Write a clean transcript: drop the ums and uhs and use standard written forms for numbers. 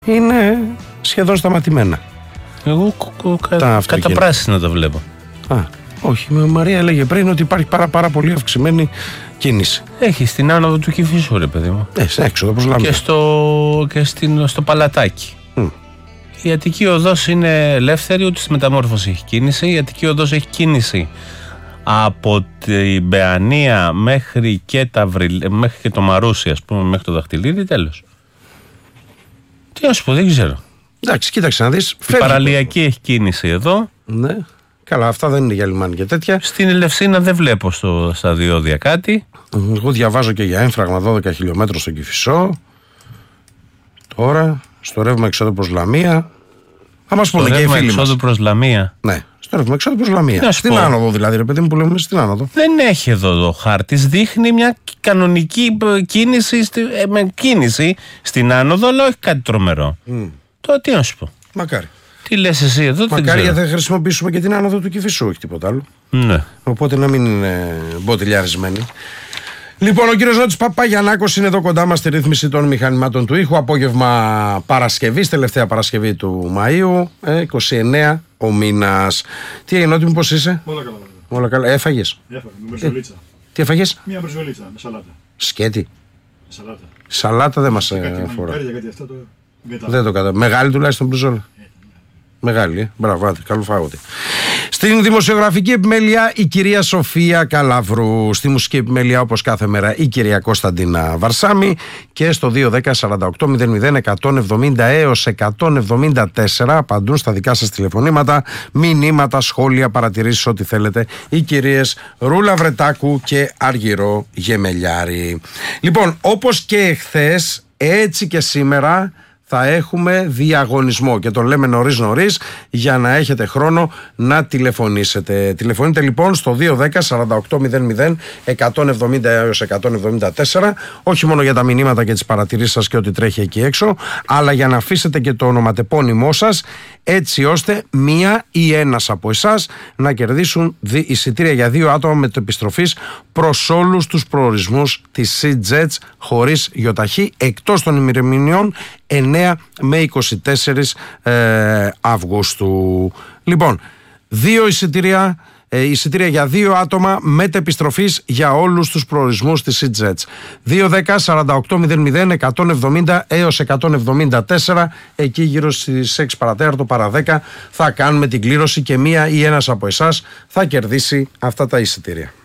είναι σχεδόν σταματημένα. Εγώ κατά πράσινα τα βλέπω. Όχι, η Μαρία έλεγε πριν ότι υπάρχει πάρα πολύ αυξημένη κίνηση. Έχει στην άνοδο του Κηφισού, ρε παιδί μου. Σε έξοδο, όπως λέμε. Και στο Παλατάκι. Η Αττική Οδός είναι ελεύθερη, ούτε στη Μεταμόρφωση έχει κίνηση. Η Αττική Οδός έχει κίνηση από την Μπεανία μέχρι και το Μαρούσι, ας πούμε, μέχρι το Δαχτυλίδι, τέλος. Τι να σου πω, δεν ξέρω. Εντάξει, κοίταξε να δεις. Η Παραλιακή έχει κίνηση εδώ. Ναι. Καλά, αυτά δεν είναι για λιμάνι και τέτοια. Στην Ελευσίνα δεν βλέπω στα διόδια κάτι. Εγώ διαβάζω και για έμφραγμα 12 χιλιόμετρων στον Κηφισό. Τώρα, στο ρεύμα εξόδου προς Λαμία. Θα μας πούνε και οι φίλοι μας. Στο ρεύμα εξόδου προς Λαμία. Ναι, στο ρεύμα εξόδου προς Λαμία. Στην άνοδο δηλαδή, ρε παιδί μου, που λέμε στην άνοδο. Δεν έχει εδώ ο χάρτης, δείχνει μια κανονική κίνηση στην άνοδο, αλλά όχι κάτι τρομερό. Τώρα τι να σου πω. Μακάρι. Τι λες εσύ εδώ, μακάρι, γιατί θα χρησιμοποιήσουμε και την άνοδο του Κηφισού, όχι τίποτα άλλο. Ναι. Οπότε να μην είναι μποτιλιαρισμένοι. Λοιπόν, ο κύριος Νότης Παπαγιαννάκος είναι εδώ κοντά μας στη ρύθμιση των μηχανημάτων του ήχου. Απόγευμα Παρασκευής, τελευταία Παρασκευή του Μαΐου, 29 ο μήνας. Τι έγινε, Νότι μου, πώς είσαι? Όλα καλά. Έφαγες? Έφαγα, με μπριζολίτσα. Τι έφαγες? Μία μπριζολίτσα με σαλάτα. Σκέτη. Σαλάτα. Σαλάτα δεν μας αφορά. Δεν το κατάλαβα. Μεγάλη τουλάχιστον μπριζόλα. Μεγάλη, μπράβο, άντε, καλό φάγωτε. Στην δημοσιογραφική επιμέλεια η κυρία Σοφία Καλαβρού. Στη μουσική επιμέλεια, όπως κάθε μέρα, η κυρία Κωνσταντίνα Βαρσάμι. Και στο 210-48-00-170 έως 174 απαντούν στα δικά σας τηλεφωνήματα, μηνύματα, σχόλια, παρατηρήσεις, ό,τι θέλετε, οι κυρίες Ρούλα Βρετάκου και Αργυρό Γεμελιάρη. Λοιπόν, όπως και εχθές, έτσι και σήμερα θα έχουμε διαγωνισμό και τον λέμε νωρίς για να έχετε χρόνο να τηλεφωνήσετε. Τηλεφωνείτε λοιπόν στο 210-48-00-170 έως 174, όχι μόνο για τα μηνύματα και τις παρατηρήσεις σας και ό,τι τρέχει εκεί έξω, αλλά για να αφήσετε και το ονοματεπώνυμό σας, έτσι ώστε μία ή ένας από εσάς να κερδίσουν εισιτήρια για 2 άτομα μετεπιστροφής προς όλους τους προορισμούς της SeaJets χωρίς γιοταχή, εκτός των ημερομηνιών 9 με 24 Αυγούστου. Λοιπόν, 2 εισιτήρια για 2 άτομα μετεπιστροφής για όλους τους προορισμούς της SeaJets. 210-48-00-170 έως 174, εκεί γύρω στις 6 παρατέταρτο παρά 10 θα κάνουμε την κλήρωση και μία ή ένας από εσάς θα κερδίσει αυτά τα εισιτήρια.